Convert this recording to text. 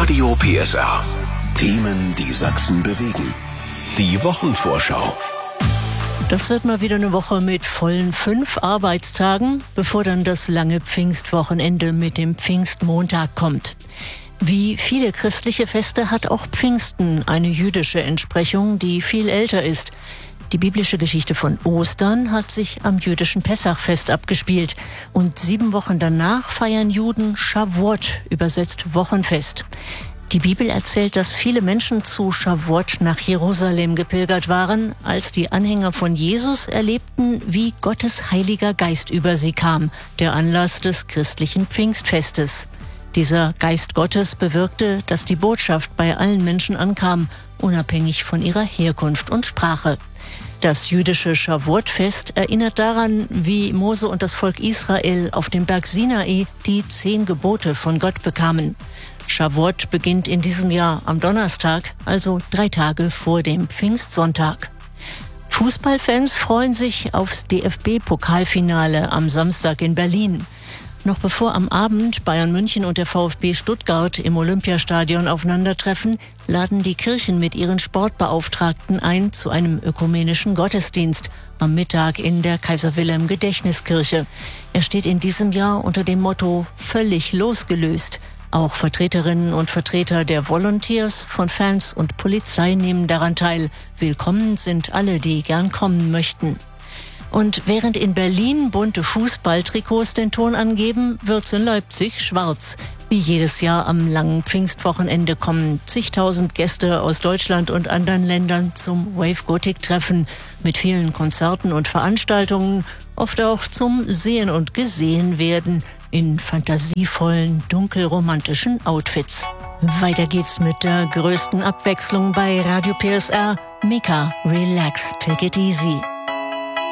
Radio PSR. Themen, die Sachsen bewegen. Die Wochenvorschau. Das wird mal wieder eine Woche mit vollen 5 Arbeitstagen, bevor dann das lange Pfingstwochenende mit dem Pfingstmontag kommt. Wie viele christliche Feste hat auch Pfingsten eine jüdische Entsprechung, die viel älter ist. Die biblische Geschichte von Ostern hat sich am jüdischen Pessachfest abgespielt. Und 7 Wochen danach feiern Juden Shavuot, übersetzt Wochenfest. Die Bibel erzählt, dass viele Menschen zu Shavuot nach Jerusalem gepilgert waren, als die Anhänger von Jesus erlebten, wie Gottes Heiliger Geist über sie kam, der Anlass des christlichen Pfingstfestes. Dieser Geist Gottes bewirkte, dass die Botschaft bei allen Menschen ankam, unabhängig von ihrer Herkunft und Sprache. Das jüdische Shavuot-Fest erinnert daran, wie Mose und das Volk Israel auf dem Berg Sinai die 10 Gebote von Gott bekamen. Shavuot beginnt in diesem Jahr am Donnerstag, also 3 Tage vor dem Pfingstsonntag. Fußballfans freuen sich aufs DFB-Pokalfinale am Samstag in Berlin. Noch bevor am Abend Bayern München und der VfB Stuttgart im Olympiastadion aufeinandertreffen, laden die Kirchen mit ihren Sportbeauftragten ein zu einem ökumenischen Gottesdienst am Mittag in der Kaiser-Wilhelm-Gedächtniskirche. Er steht in diesem Jahr unter dem Motto „Völlig losgelöst". Auch Vertreterinnen und Vertreter der Volunteers, von Fans und Polizei nehmen daran teil. Willkommen sind alle, die gern kommen möchten. Und während in Berlin bunte Fußballtrikots den Ton angeben, wird's in Leipzig schwarz. Wie jedes Jahr am langen Pfingstwochenende kommen zigtausend Gäste aus Deutschland und anderen Ländern zum Wave Gothic Treffen mit vielen Konzerten und Veranstaltungen, oft auch zum Sehen und Gesehen werden in fantasievollen, dunkelromantischen Outfits. Weiter geht's mit der größten Abwechslung bei Radio PSR. Mika, relax, take it easy.